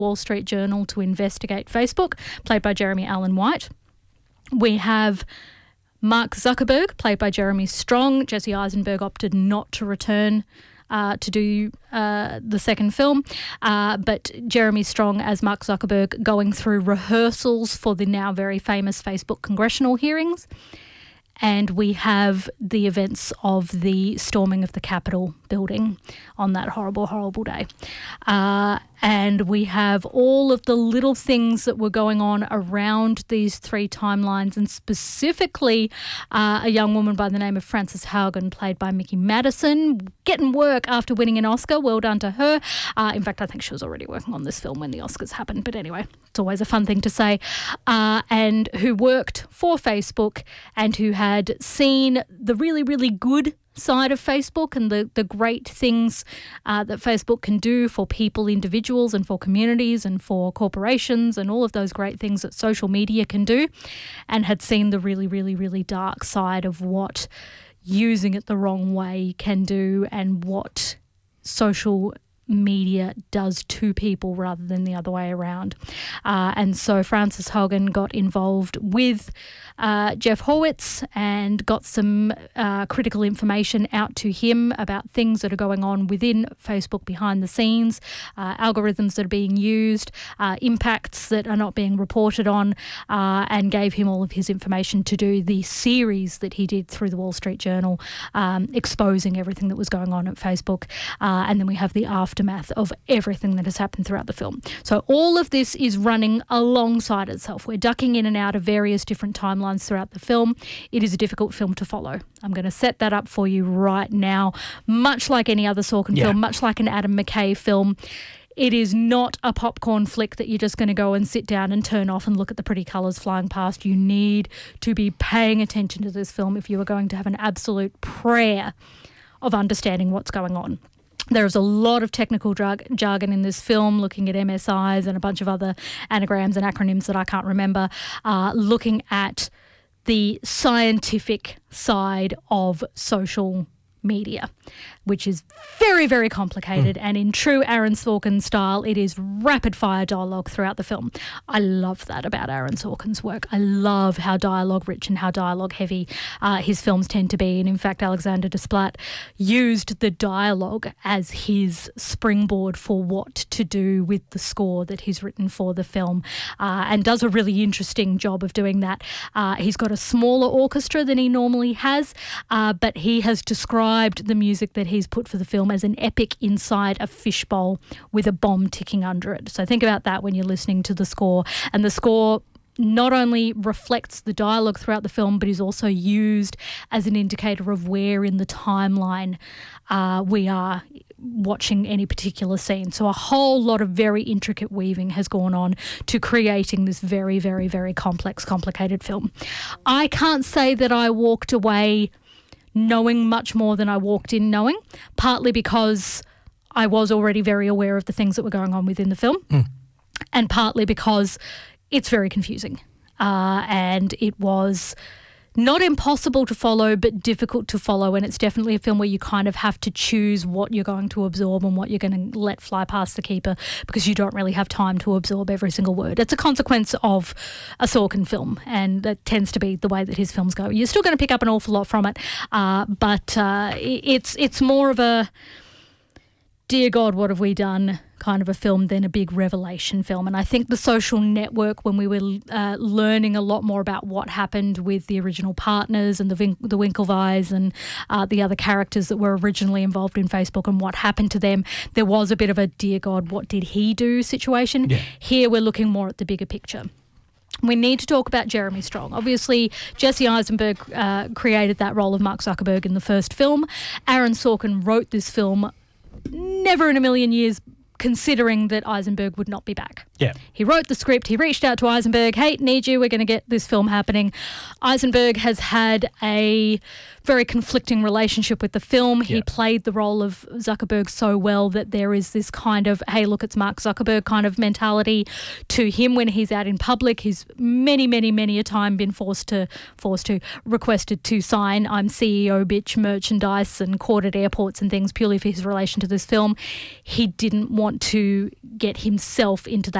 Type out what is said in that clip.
Wall Street Journal to investigate Facebook, played by Jeremy Allen White. We have Mark Zuckerberg, played by Jeremy Strong. Jesse Eisenberg opted not to return to do the second film, but Jeremy Strong as Mark Zuckerberg going through rehearsals for the now very famous Facebook congressional hearings. And we have the events of the storming of the Capitol building on that horrible, horrible day. And we have all of the little things that were going on around these three timelines, and specifically a young woman by the name of Frances Haugen, played by Mickey Madison, getting work after winning an Oscar. Well done to her. In fact, I think she was already working on this film when the Oscars happened. But anyway, it's always a fun thing to say. And who worked for Facebook and who had seen the really, really good side of Facebook and the great things that Facebook can do for people, individuals, and for communities and for corporations, and all of those great things that social media can do, and had seen the really, really, really dark side of what using it the wrong way can do, and what social media does to people rather than the other way around. And so Frances Haugen got involved with Jeff Horwitz and got some critical information out to him about things that are going on within Facebook behind the scenes, algorithms that are being used, impacts that are not being reported on, and gave him all of his information to do the series that he did through the Wall Street Journal, exposing everything that was going on at Facebook. And then we have the aftermath of everything that has happened throughout the film. So all of this is running alongside itself. We're ducking in and out of various different timelines throughout the film. It is a difficult film to follow. I'm going to set that up for you right now. Much like any other Sorkin film, much like an Adam McKay film, it is not a popcorn flick that you're just going to go and sit down and turn off and look at the pretty colours flying past. You need to be paying attention to this film if you are going to have an absolute prayer of understanding what's going on. There's a lot of technical jargon in this film, looking at MSIs and a bunch of other anagrams and acronyms that I can't remember, looking at the scientific side of social media, which is very, very complicated. And in true Aaron Sorkin style, it is rapid-fire dialogue throughout the film. I love that about Aaron Sorkin's work. I love how dialogue-rich and how dialogue-heavy his films tend to be. And in fact, Alexander Desplat used the dialogue as his springboard for what to do with the score that he's written for the film, and does a really interesting job of doing that. He's got a smaller orchestra than he normally has, but he has described the music that he's put for the film as an epic inside a fishbowl with a bomb ticking under it. So think about that when you're listening to the score. And the score not only reflects the dialogue throughout the film, but is also used as an indicator of where in the timeline we are watching any particular scene. So a whole lot of very intricate weaving has gone on to creating this very, very, very complex, complicated film. I can't say that I walked away knowing much more than I walked in knowing, partly because I was already very aware of the things that were going on within the film, and partly because it's very confusing. And it was not impossible to follow, but difficult to follow. And it's definitely a film where you kind of have to choose what you're going to absorb and what you're going to let fly past the keeper, because you don't really have time to absorb every single word. It's a consequence of a Sorkin film, and that tends to be the way that his films go. You're still going to pick up an awful lot from it, but it's more of a, dear God, what have we done kind of a film than a big revelation film. And I think The Social Network, when we were learning a lot more about what happened with the original partners and the Winklevis and the other characters that were originally involved in Facebook and what happened to them, there was a bit of a, dear God, what did he do situation. Yeah. Here we're looking more at the bigger picture. We need to talk about Jeremy Strong. Obviously, Jesse Eisenberg created that role of Mark Zuckerberg in the first film. Aaron Sorkin wrote this film never in a million years considering that Eisenberg would not be back. Yeah. He wrote the script. He reached out to Eisenberg. Hey, need you. We're going to get this film happening. Eisenberg has had a very conflicting relationship with the film. He played the role of Zuckerberg so well that there is this kind of, hey, look, it's Mark Zuckerberg kind of mentality to him when he's out in public. He's many a time been requested to sign I'm CEO bitch merchandise and caught at airports and things purely for his relation to this film. He didn't want to get himself into that